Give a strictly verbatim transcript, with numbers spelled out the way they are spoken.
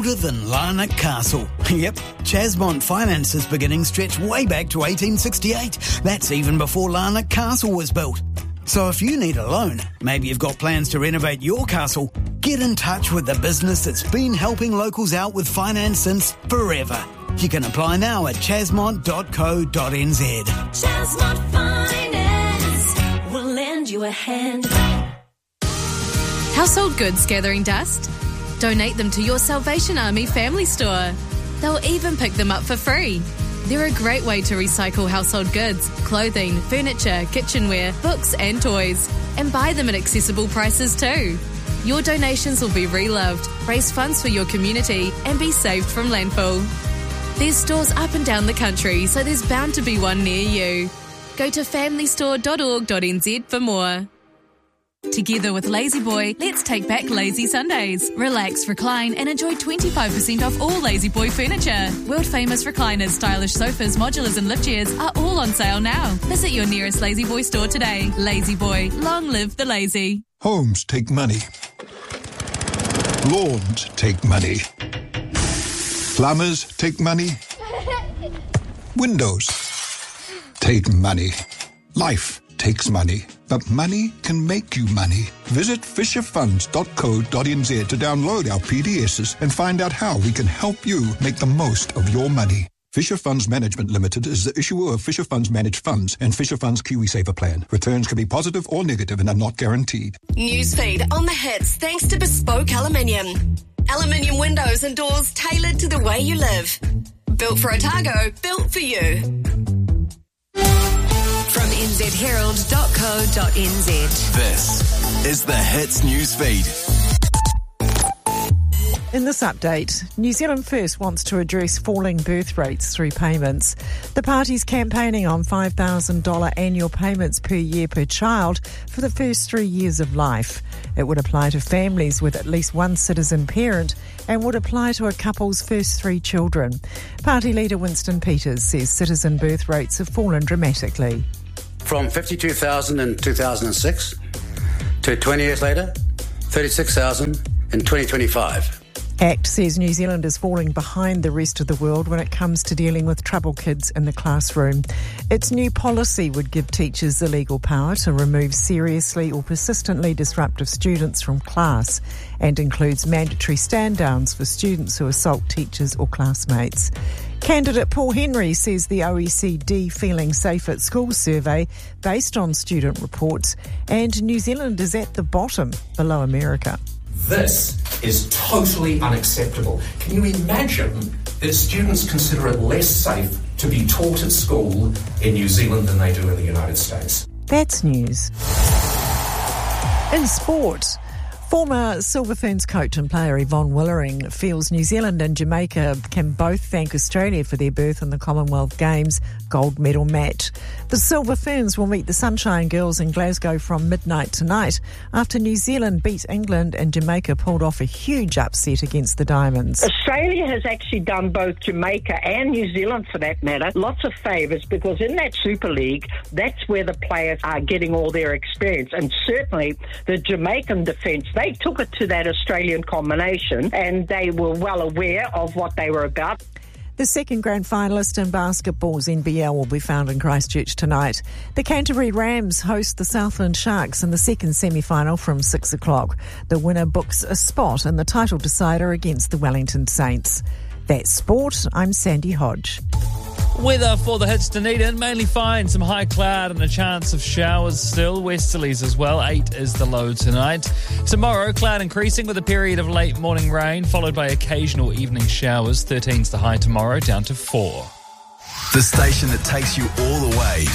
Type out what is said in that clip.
older than Larnock Castle. Yep, Chasmont Finance's beginnings stretch way back to eighteen sixty-eight. That's even before Larnock Castle was built. So if you need a loan, maybe you've got plans to renovate your castle, get in touch with the business that's been helping locals out with finance since forever. You can apply now at chasmont dot co dot n z. Chasmont Finance will lend you a hand. Household goods gathering dust? Donate them to your Salvation Army family store. They'll even pick them up for free. They're a great way to recycle household goods, clothing, furniture, kitchenware, books and toys, and buy them at accessible prices too. Your donations will be reloved, raise funds for your community, and be saved from landfill. There's stores up and down the country, so there's bound to be one near you. Go to family store dot org dot n z for more. Together with Lazy Boy, let's take back lazy Sundays. Relax, recline and enjoy twenty-five percent off all Lazy Boy furniture. World famous recliners, stylish sofas, modulars and lift chairs are all on sale now. Visit your nearest Lazy Boy store today. Lazy Boy, long live the lazy. Homes take money. Lawns take money. Plumbers take money. Windows take money. Life takes money. But money can make you money. Visit fisher funds dot co dot n z to download our P D Ss and find out how we can help you make the most of your money. Fisher Funds Management Limited is the issuer of Fisher Funds Managed Funds and Fisher Funds KiwiSaver Plan. Returns can be positive or negative and are not guaranteed. Newsfeed on the hits thanks to Bespoke Aluminium. Aluminium windows and doors tailored to the way you live. Built for Otago, built for you. From n z herald dot co dot n z. This is the Hits News Feed. In this update, New Zealand First wants to address falling birth rates through payments. The party's campaigning on five thousand dollars annual payments per year per child for the first three years of life. It would apply to families with at least one citizen parent and would apply to a couple's first three children. Party leader Winston Peters says citizen birth rates have fallen dramatically. From fifty-two thousand in two thousand six to twenty years later, thirty-six thousand in twenty twenty-five. ACT says New Zealand is falling behind the rest of the world when it comes to dealing with troubled kids in the classroom. Its new policy would give teachers the legal power to remove seriously or persistently disruptive students from class and includes mandatory stand-downs for students who assault teachers or classmates. Candidate Paul Henry says the O E C D Feeling Safe at School survey, based on student reports, and New Zealand is at the bottom, below America. This is totally unacceptable. Can you imagine that students consider it less safe to be taught at school in New Zealand than they do in the United States? That's news. In sport, former Silver Ferns coach and player Yvonne Willering feels New Zealand and Jamaica can both thank Australia for their berth in the Commonwealth Games gold medal match. The Silver Ferns will meet the Sunshine Girls in Glasgow from midnight tonight after New Zealand beat England and Jamaica pulled off a huge upset against the Diamonds. Australia has actually done both Jamaica and New Zealand, for that matter, lots of favours, because in that Super League, that's where the players are getting all their experience. And certainly the Jamaican defence, they took it to that Australian combination and they were well aware of what they were about. The second grand finalist in basketball's N B L will be found in Christchurch tonight. The Canterbury Rams host the Southland Sharks in the second semi-final from six o'clock. The winner books a spot in the title decider against the Wellington Saints. That's sport. I'm Sandy Hodge. Weather for the Hits Dunedin, mainly fine, some high cloud and a chance of showers still, westerlies as well, eight is the low tonight. Tomorrow, cloud increasing with a period of late morning rain, followed by occasional evening showers, thirteen's the high tomorrow, down to four. The station that takes you all the way.